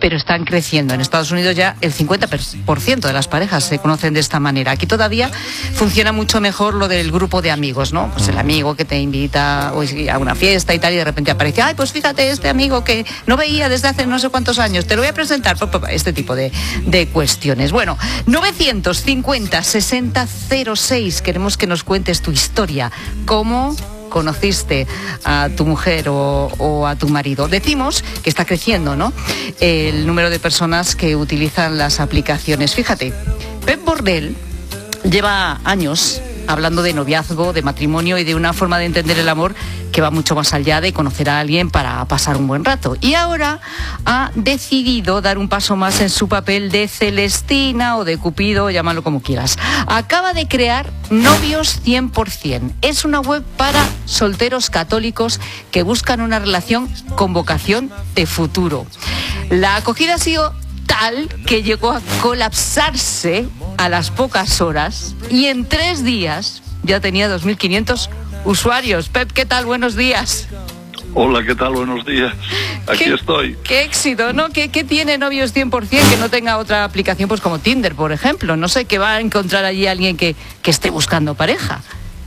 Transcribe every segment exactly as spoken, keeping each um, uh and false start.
pero están creciendo. En Estados Unidos ya el cincuenta por ciento de las parejas se conocen de esta manera. Aquí todavía funciona mucho mejor lo del grupo de amigos, ¿no? Pues el amigo que te invita a una fiesta y tal, y de repente aparece, ay, pues fíjate, este amigo que no veía desde hace no sé cuántos años, te lo voy a presentar, este tipo de, de cuestiones. Bueno, novecientos cincuenta sesenta cero seis, queremos que nos cuentes tu historia. ¿Cómo conociste a tu mujer o, o a tu marido? Decimos que está creciendo, ¿no?, el número de personas que utilizan las aplicaciones. Fíjate, Pep Bordel lleva años hablando de noviazgo, de matrimonio y de una forma de entender el amor que va mucho más allá de conocer a alguien para pasar un buen rato. Y ahora ha decidido dar un paso más en su papel de Celestina o de Cupido, llámalo como quieras. Acaba de crear Novios cien por ciento. Es una web para solteros católicos que buscan una relación con vocación de futuro. La acogida ha sido tal que llegó a colapsarse a las pocas horas y en tres días ya tenía dos mil quinientos usuarios. Pep, ¿qué tal? Buenos días. Hola, ¿qué tal? Buenos días. Aquí ¿Qué, estoy. Qué éxito, ¿no? ¿Qué, qué tiene Novios cien por ciento que no tenga otra aplicación, pues como Tinder, por ejemplo? No sé, que va a encontrar allí alguien que, que esté buscando pareja.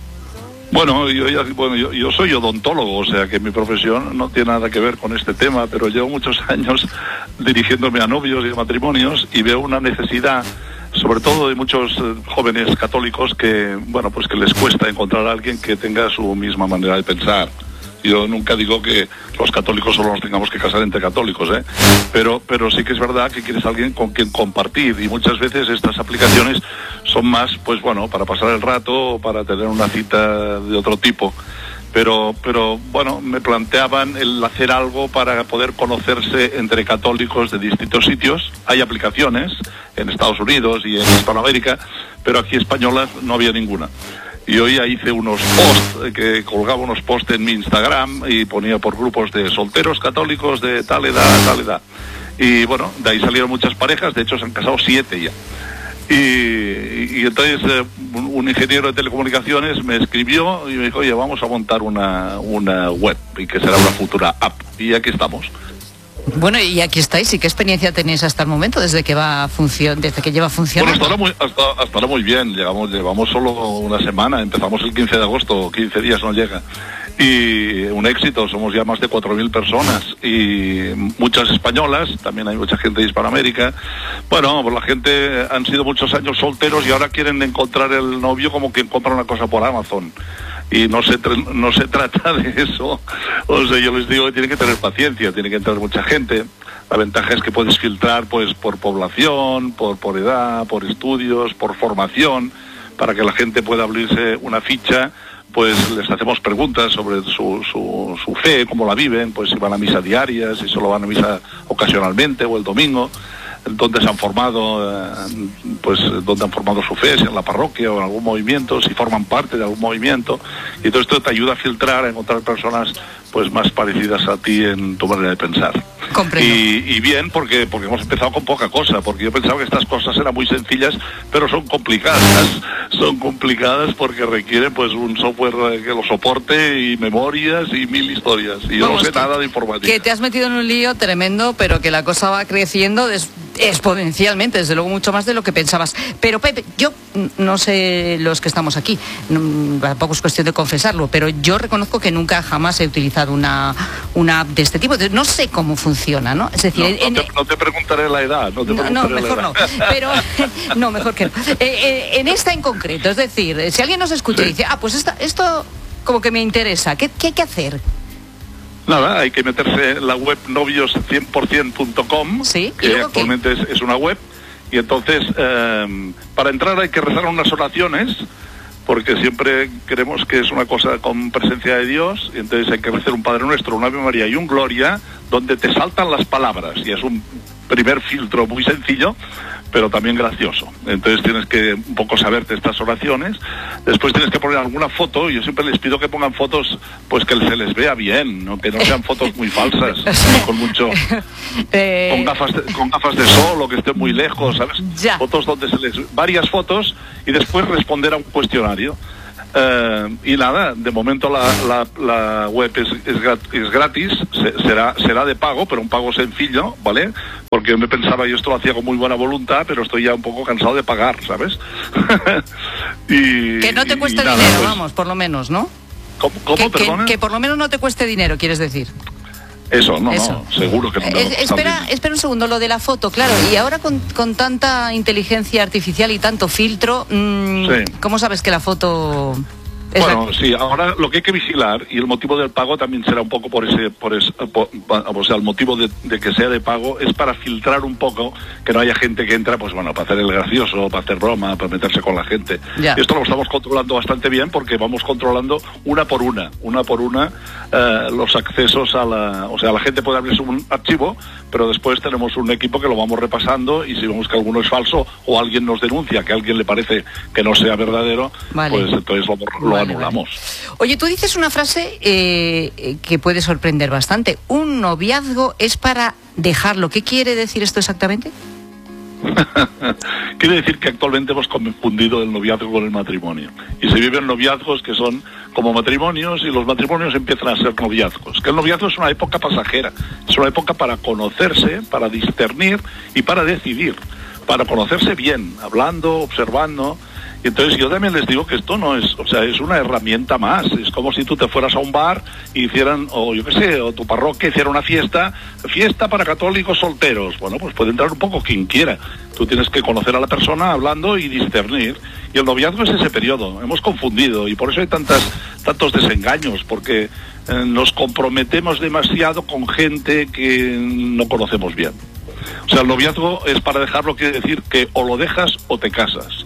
Bueno, yo, yo, bueno yo, yo soy odontólogo, o sea que mi profesión no tiene nada que ver con este tema, pero llevo muchos años dirigiéndome a novios y a matrimonios y veo una necesidad, sobre todo de muchos eh, jóvenes católicos que, bueno, pues que les cuesta encontrar a alguien que tenga su misma manera de pensar. Yo nunca digo que los católicos solo nos tengamos que casar entre católicos, ¿eh? Pero, pero sí que es verdad que quieres alguien con quien compartir, y muchas veces estas aplicaciones son más, pues bueno, para pasar el rato o para tener una cita de otro tipo. Pero, pero bueno, me planteaban el hacer algo para poder conocerse entre católicos de distintos sitios. Hay aplicaciones en Estados Unidos y en Hispanoamérica, pero aquí españolas no había ninguna. Y hoy ya hice unos posts, que colgaba unos posts en mi Instagram y ponía por grupos de solteros católicos de tal edad, tal edad. Y bueno, de ahí salieron muchas parejas, de hecho se han casado siete ya. Y, y entonces eh, un, un ingeniero de telecomunicaciones me escribió y me dijo, oye, vamos a montar una, una web, y que será una futura app. Y aquí estamos. Bueno, y aquí estáis. ¿Y qué experiencia tenéis hasta el momento desde que va a función, desde que lleva funcionando? Bueno, hasta ahora muy, hasta, hasta ahora muy bien. Llegamos, llevamos solo una semana. Empezamos el quince de agosto, quince días no llega. Y un éxito, somos ya más de cuatro mil personas y muchas españolas, también hay mucha gente de Hispanoamérica. Bueno, pues la gente han sido muchos años solteros y ahora quieren encontrar el novio como quien compra una cosa por Amazon. Y no se, no se trata de eso. O sea, yo les digo que tienen que tener paciencia, tiene que entrar mucha gente. La ventaja es que puedes filtrar pues por población, por, por edad, por estudios, por formación, para que la gente pueda abrirse una ficha. Pues les hacemos preguntas sobre su, su, su fe, cómo la viven, pues si van a misa diaria, si solo van a misa ocasionalmente o el domingo, dónde se han formado, pues dónde han formado su fe, si en la parroquia o en algún movimiento, si forman parte de algún movimiento. Y todo esto te ayuda a filtrar, a encontrar personas pues más parecidas a ti en tu manera de pensar. Comprendo. Y, y bien, porque porque hemos empezado con poca cosa, porque yo pensaba que estas cosas eran muy sencillas, pero son complicadas. Son complicadas porque requieren pues un software que lo soporte y memorias y mil historias. Y yo Vamos, no sé que, nada de informática. Que te has metido en un lío tremendo, pero que la cosa va creciendo des, exponencialmente, desde luego mucho más de lo que pensabas. Pero Pepe, yo no sé los que estamos aquí, no, tampoco es cuestión de confesarlo, pero yo reconozco que nunca jamás he utilizado una, una app de este tipo. No sé cómo funciona, ¿no? Es decir, no, en, no, te, no te preguntaré la edad, no te no, no, mejor la edad. no, pero no, mejor que no. Eh, eh, en esta en concreto, es decir, si alguien nos escucha sí. y dice, ah, pues esta, esto como que me interesa, ¿qué, qué hay que hacer? Nada, hay que meterse en la web novios cien por ciento punto com, ¿Sí? que actualmente es, es una web, y entonces eh, para entrar hay que rezar unas oraciones, porque siempre creemos que es una cosa con presencia de Dios, y entonces hay que rezar un Padre Nuestro, un Ave María y un Gloria, donde te saltan las palabras, y es un primer filtro muy sencillo, pero también gracioso. Entonces tienes que un poco saberte estas oraciones. Después tienes que poner alguna foto. Yo siempre les pido que pongan fotos pues que se les vea bien, ¿no? Que no sean fotos muy falsas, con mucho eh... con gafas de, con gafas de sol o que estén muy lejos, ¿sabes? Ya. Fotos donde se les varias fotos y después responder a un cuestionario. Eh, y nada, de momento la, la, la web es, es, grat, es gratis, se, será, será de pago, pero un pago sencillo, ¿vale? Porque yo me pensaba, yo esto lo hacía con muy buena voluntad, pero estoy ya un poco cansado de pagar, ¿sabes? y, que no te cueste nada, dinero, pues, vamos, por lo menos, ¿no? ¿Cómo, cómo que, perdona? Que, que por lo menos no te cueste dinero, quieres decir. Eso, no, Eso. no, seguro que no. Eh, espera, espera un segundo, lo de la foto, claro, y ahora con, con tanta inteligencia artificial y tanto filtro, mmm, sí. ¿Cómo sabes que la foto... Es bueno, la... sí, ahora lo que hay que vigilar, y el motivo del pago también será un poco por ese, por ese, por, o sea, el motivo de, de que sea de pago es para filtrar un poco, que no haya gente que entra, pues bueno, para hacer el gracioso, para hacer broma, para meterse con la gente. Ya. Esto lo estamos controlando bastante bien porque vamos controlando una por una, una por una, eh, los accesos a la, o sea, la gente puede abrirse un archivo, pero después tenemos un equipo que lo vamos repasando y si vemos que alguno es falso o alguien nos denuncia que a alguien le parece que no sea verdadero, vale. Pues entonces lo, lo vale, anulamos. Vale. Oye, tú dices una frase eh, que puede sorprender bastante. Un noviazgo es para dejarlo. ¿Qué quiere decir esto exactamente? Quiere decir que actualmente hemos confundido el noviazgo con el matrimonio y se viven noviazgos que son como matrimonios y los matrimonios empiezan a ser noviazgos. Que el noviazgo es una época pasajera, es una época para conocerse, para discernir y para decidir, para conocerse bien, hablando, observando. Y entonces yo también les digo que esto no es, o sea, es una herramienta más. Es como si tú te fueras a un bar y hicieran, o yo qué sé, o tu parroquia hiciera una fiesta, fiesta para católicos solteros. Bueno, pues puede entrar un poco quien quiera. Tú tienes que conocer a la persona hablando y discernir. Y el noviazgo es ese periodo. Hemos confundido y por eso hay tantas, tantos desengaños, porque eh, nos comprometemos demasiado con gente que no conocemos bien. O sea, el noviazgo es para dejarlo, quiere decir que o lo dejas o te casas.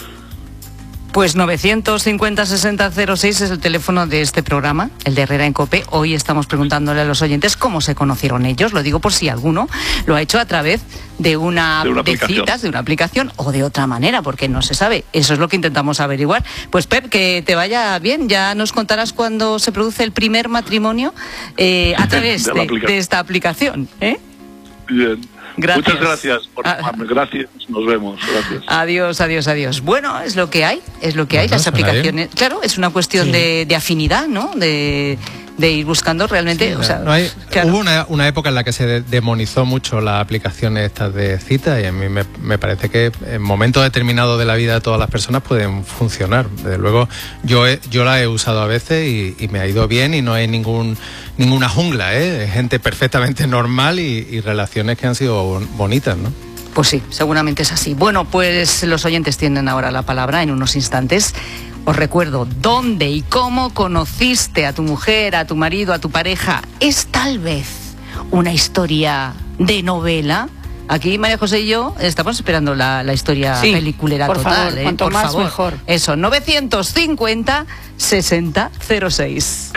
Pues novecientos cincuenta sesenta cero seis es el teléfono de este programa, el de Herrera en COPE. Hoy estamos preguntándole a los oyentes cómo se conocieron ellos. Lo digo por si alguno lo ha hecho a través de una, de, una de citas, de una aplicación o de otra manera, porque no se sabe. Eso es lo que intentamos averiguar. Pues Pep, que te vaya bien. Ya nos contarás cuando se produce el primer matrimonio eh, a través de, de, de esta aplicación. ¿eh? Bien. Gracias. Muchas gracias por llamarme. Gracias, nos vemos. Gracias. Adiós, adiós, adiós. Bueno, es lo que hay, es lo que hay. Bueno, las aplicaciones, claro, es una cuestión sí. de, de afinidad, ¿no? De, de ir buscando realmente. Sí, o sea, no hay, claro. Hubo una, una época en la que se de, demonizó mucho las aplicaciones estas de cita y a mí me, me parece que en momentos determinados de la vida de todas las personas pueden funcionar. Desde luego, yo he, yo la he usado a veces y, y me ha ido bien y no hay ningún ninguna jungla, ¿eh? Gente perfectamente normal y, y relaciones que han sido bonitas, ¿no? Pues sí, seguramente es así. Bueno, pues los oyentes tienen ahora la palabra en unos instantes. Os recuerdo, ¿dónde y cómo conociste a tu mujer, a tu marido, a tu pareja? ¿Es tal vez una historia de novela? Aquí María José y yo estamos esperando la, la historia sí, peliculera por total. Favor, ¿eh? Cuanto por más favor. mejor. Eso, novecientos cincuenta sesenta cero seis.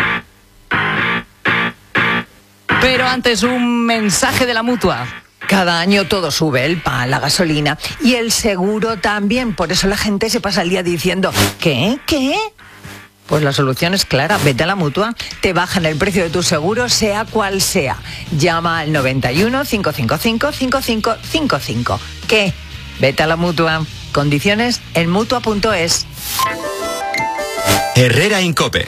Pero antes un mensaje de la Mutua. Cada año todo sube, el pan, la gasolina y el seguro también. Por eso la gente se pasa el día diciendo, ¿qué? ¿Qué? Pues la solución es clara, vete a la Mutua, te bajan el precio de tu seguro, sea cual sea. Llama al noventa y uno, cinco cinco cinco, cinco cinco cinco cinco. ¿Qué? Vete a la Mutua. Condiciones en mutua punto es. Herrera en COPE.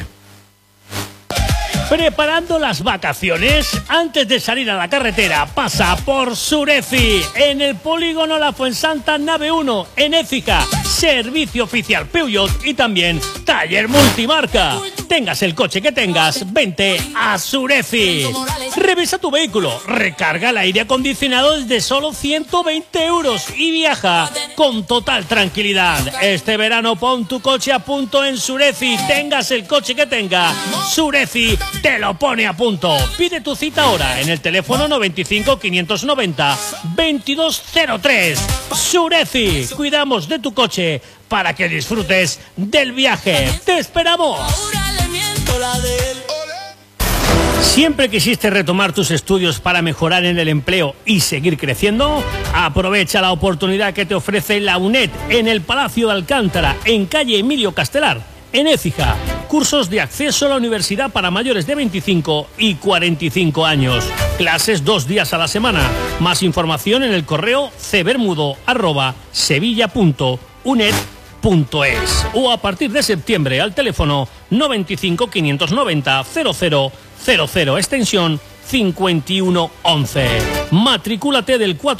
¿Preparando las vacaciones? Antes de salir a la carretera, pasa por Surefi, en el polígono La Fuensanta Nave uno, en Écija. Servicio oficial Peugeot y también taller multimarca. Tengas el coche que tengas, vente a Surefi. Revisa tu vehículo, recarga el aire acondicionado desde solo ciento veinte euros y viaja con total tranquilidad. Este verano pon tu coche a punto en Surefi. Tengas el coche que tenga, Surefi te lo pone a punto. Pide tu cita ahora en el teléfono noventa y cinco, quinientos noventa, veintidós cero tres. Surefi, cuidamos de tu coche para que disfrutes del viaje. ¡Te esperamos! ¿Siempre quisiste retomar tus estudios para mejorar en el empleo y seguir creciendo? Aprovecha la oportunidad que te ofrece la UNED en el Palacio de Alcántara, en calle Emilio Castelar, en Écija. Cursos de acceso a la universidad para mayores de veinticinco y cuarenta y cinco años. Clases dos días a la semana. Más información en el correo cebermudo arroba sevilla punto uned punto es o a partir de septiembre al teléfono noventa y cinco, quinientos noventa, cero cero cero cero, extensión cincuenta y uno once. Matricúlate del cuatro